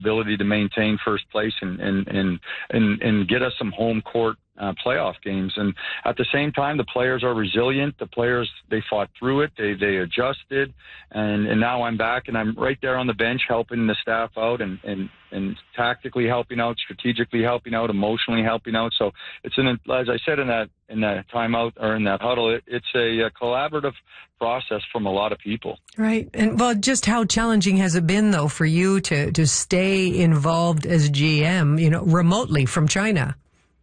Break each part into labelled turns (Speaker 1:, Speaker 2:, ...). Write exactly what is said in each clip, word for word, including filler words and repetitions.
Speaker 1: ability to maintain first place and and and and, and get us some home court Uh, playoff games. And at the same time, the players are resilient. The players, they fought through it. They they adjusted. And, and now I'm back, and I'm right there on the bench helping the staff out and, and, and tactically helping out, strategically helping out, emotionally helping out. So it's, an, as I said in that in that timeout or in that huddle, it, it's a, a collaborative process from a lot of people.
Speaker 2: Right. And, well, just how challenging has it been, though, for you to, to stay involved as G M, you know, remotely from China?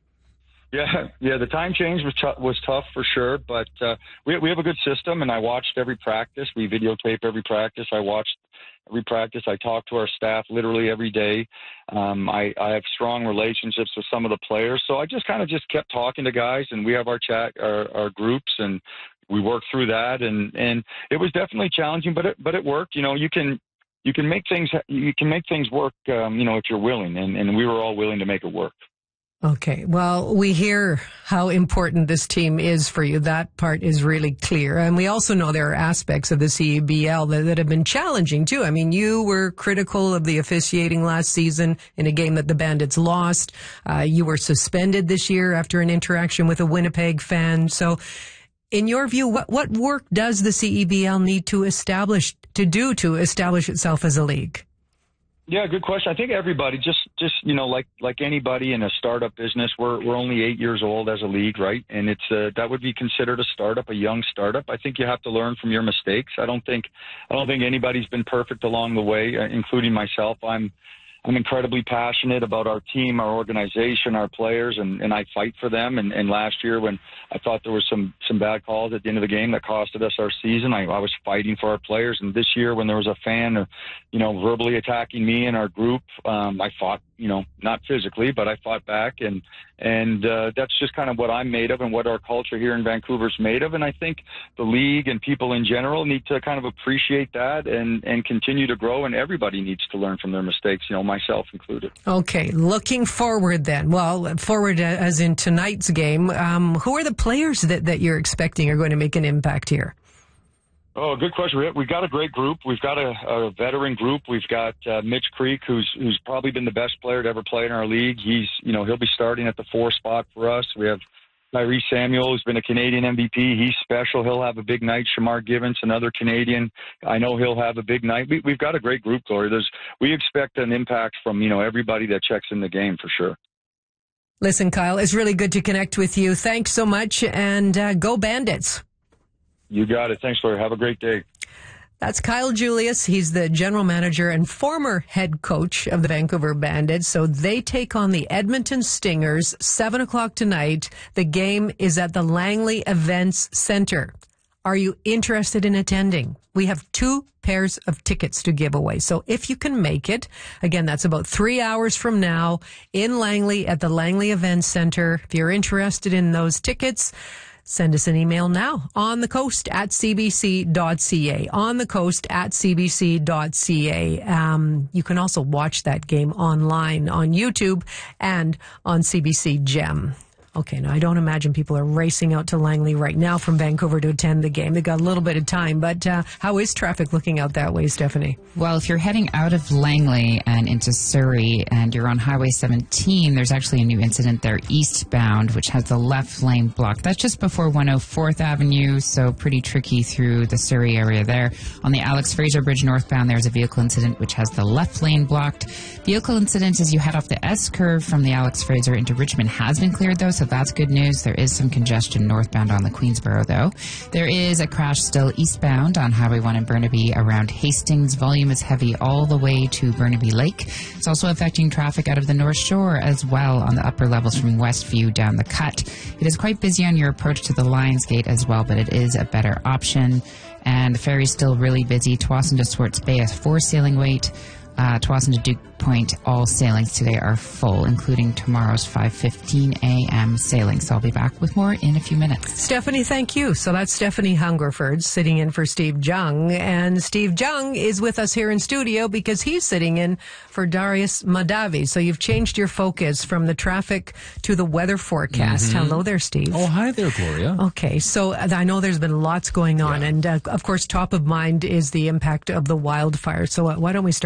Speaker 1: Yeah, yeah. The time change was t- was tough for sure, but uh, we we have a good system, and I watched every practice. We videotape every practice. I watched every practice. I talk to our staff literally every day. Um, I I have strong relationships with some of the players, so I just kind of just kept talking to guys, and we have our chat, our, our groups, and we work through that. And, and it was definitely challenging, but it but it worked. You know, you can you can make things you can make things work. Um, you know, if you're willing, and, and we were all willing to make it work.
Speaker 2: Okay. Well, we hear how important this team is for you. That part is really clear. And we also know there are aspects of the C E B L that, that have been challenging too. I mean, you were critical of the officiating last season in a game that the Bandits lost. Uh, you were suspended this year after an interaction with a Winnipeg fan. So in your view, what, what work does the C E B L need to establish, to do to establish itself as a league?
Speaker 1: Yeah, good question. I think everybody, just, just you know, like like anybody in a startup business, we're we're only eight years old as a league, right? And it's uh, that would be considered a startup, a young startup. I think you have to learn from your mistakes. I don't think I don't think anybody's been perfect along the way, uh, including myself. I'm I'm incredibly passionate about our team, our organization, our players, and, and I fight for them. And, and last year, when I thought there was some, some bad calls at the end of the game that costed us our season, I, I was fighting for our players. And this year, when there was a fan, uh, you know, verbally attacking me and our group, um, I fought, you know, not physically, but I fought back. And and uh, that's just kind of what I'm made of and what our culture here in Vancouver is made of. And I think the league and people in general need to kind of appreciate that and, and continue to grow. And everybody needs to learn from their mistakes, you know, myself included.
Speaker 2: Okay, looking forward then. Well, forward as in tonight's game, um, who are the players that, that you're expecting are going to make an impact here?
Speaker 1: Oh, good question. We've got a great group. We've got a, a veteran group. We've got uh, Mitch Creek, who's who's probably been the best player to ever play in our league. He's, you know, he'll be starting at the four spot for us. We have Tyrese Samuel, who's been a Canadian M V P. He's special. He'll have a big night. Shamar Givens, another Canadian. I know he'll have a big night. We, we've got a great group, Gloria. There's, we expect an impact from, you know, everybody that checks in the game for sure.
Speaker 2: Listen, Kyle, it's really good to connect with you. Thanks so much, and uh, go Bandits.
Speaker 1: You got it. Thanks, Gloria. Have a great day.
Speaker 2: That's Kyle Julius. He's the general manager and former head coach of the Vancouver Bandits. So they take on the Edmonton Stingers, seven o'clock tonight. The game is at the Langley Events Center. Are you interested in attending? We have two pairs of tickets to give away. So if you can make it, again, that's about three hours from now in Langley at the Langley Events Center. If you're interested in those tickets, send us an email now, on the coast at c b c dot c a, on the coast at c b c dot c a. Um, you can also watch that game online on YouTube and on C B C Gem. Okay, now I don't imagine people are racing out to Langley right now from Vancouver to attend the game. They've got a little bit of time, but uh, how is traffic looking out that way, Stephanie?
Speaker 3: Well, if you're heading out of Langley and into Surrey and you're on Highway seventeen, there's actually a new incident there eastbound, which has the left lane blocked. That's just before one oh fourth Avenue, so pretty tricky through the Surrey area there. On the Alex Fraser Bridge northbound, there's a vehicle incident which has the left lane blocked. Vehicle incident as you head off the S-curve from the Alex Fraser into Richmond has been cleared, though, so that's good news. There is some congestion northbound on the Queensboro, though. There is a crash still eastbound on Highway one in Burnaby around Hastings. Volume is heavy all the way to Burnaby Lake. It's also affecting traffic out of the North Shore as well on the upper levels from Westview down the Cut. It is quite busy on your approach to the Lions Gate as well, but it is a better option. And the ferry is still really busy. Tsawwassen to Swartz Bay has four sailing weight. Uh, Tsawwassen to Duke Point, all sailings today are full, including tomorrow's five fifteen a.m. sailing. So I'll be back with more in a few minutes.
Speaker 2: Stephanie, thank you. So that's Stephanie Hungerford sitting in for Steve Jung. And Steve Jung is with us here in studio because he's sitting in for Darius Madavi. So you've changed your focus from the traffic to the weather forecast.
Speaker 4: Mm-hmm.
Speaker 2: Hello there, Steve.
Speaker 4: Oh, hi there, Gloria.
Speaker 2: Okay, so I know there's been lots going on.
Speaker 4: Yeah.
Speaker 2: And, uh, of course, top of mind is the impact of the wildfire. So uh, why don't we start there?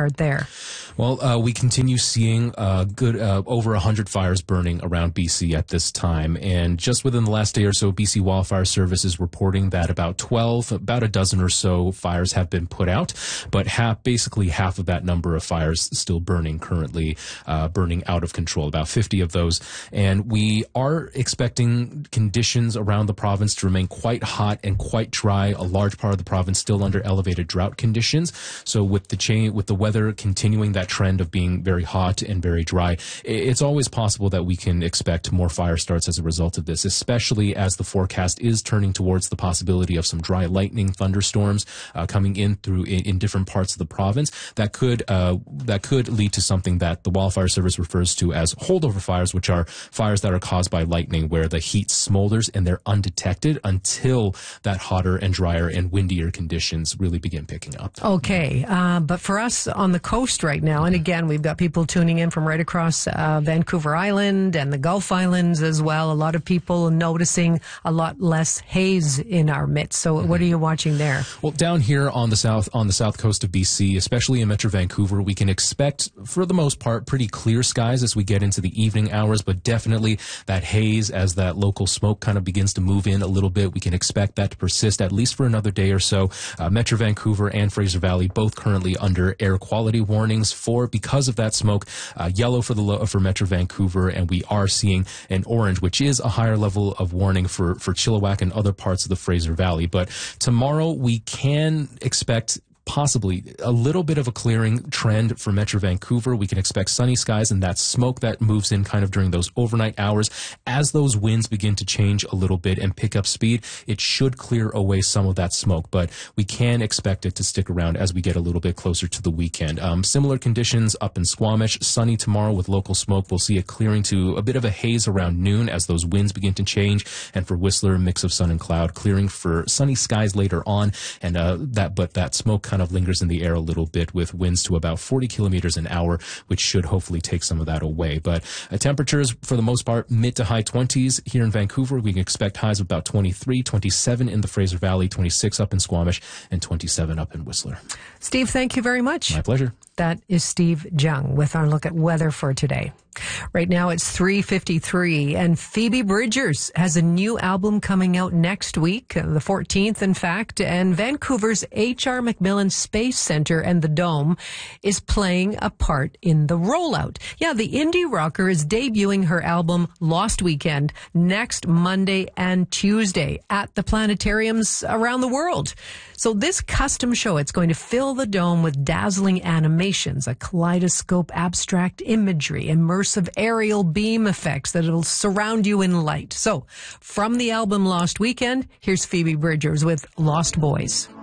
Speaker 2: there?
Speaker 4: Well, uh, we continue seeing uh, good uh, over one hundred fires burning around B C at this time. And just within the last day or so, B C Wildfire Service is reporting that about twelve, about a dozen or so fires have been put out, but half, basically half of that number of fires still burning currently, uh, burning out of control, about fifty of those. And we are expecting conditions around the province to remain quite hot and quite dry, a large part of the province still under elevated drought conditions. So with the chain, with the weather continuing that trend of being very hot and very dry, it's always possible that we can expect more fire starts as a result of this, especially as the forecast is turning towards the possibility of some dry lightning thunderstorms uh, coming in through in, in different parts of the province. That could uh, that could lead to something that the Wildfire Service refers to as holdover fires, which are fires that are caused by lightning, where the heat smolders and they're undetected until that hotter and drier and windier conditions really begin picking up.
Speaker 2: Okay, uh, but for us on the coast right now, and again, we've got people tuning in from right across uh, Vancouver Island and the Gulf Islands as well. A lot of people noticing a lot less haze in our midst. So mm-hmm. what are you watching there?
Speaker 4: Well, down here on the south on the south coast of B C, especially in Metro Vancouver, we can expect, for the most part, pretty clear skies as we get into the evening hours, but definitely that haze as that local smoke kind of begins to move in a little bit. We can expect that to persist at least for another day or so. Uh, Metro Vancouver and Fraser Valley both currently under air quality warnings for because of that smoke. Uh, yellow for the lo- for Metro Vancouver, and we are seeing an orange, which is a higher level of warning for for Chilliwack and other parts of the Fraser Valley. But tomorrow we can expect possibly a little bit of a clearing trend for Metro Vancouver. We can expect sunny skies and that smoke that moves in kind of during those overnight hours. As those winds begin to change a little bit and pick up speed, it should clear away some of that smoke, but we can expect it to stick around as we get a little bit closer to the weekend. Um, similar conditions up in Squamish, sunny tomorrow with local smoke. We'll see it clearing to a bit of a haze around noon as those winds begin to change. And for Whistler, a mix of sun and cloud, clearing for sunny skies later on. And uh, that, but that smoke kind of lingers in the air a little bit with winds to about forty kilometers an hour, which should hopefully take some of that away. But uh, temperatures, for the most part, mid to high twenties here in Vancouver. We can expect highs of about twenty-three, twenty-seven in the Fraser Valley, twenty-six up in Squamish, and twenty-seven up in Whistler.
Speaker 2: Steve, thank you very much.
Speaker 4: My pleasure.
Speaker 2: That is Steve Jung with our look at weather for today. Right now it's three fifty-three, and Phoebe Bridgers has a new album coming out next week, the fourteenth, in fact, and Vancouver's H R MacMillan Space Center and the Dome is playing a part in the rollout. Yeah, the indie rocker is debuting her album Lost Weekend next Monday and Tuesday at the planetariums around the world. So this custom show, it's going to fill the Dome with dazzling animations, a kaleidoscope abstract imagery, immersive aerial beam effects that will surround you in light. So from the album Lost Weekend, here's Phoebe Bridgers with Lost Boys.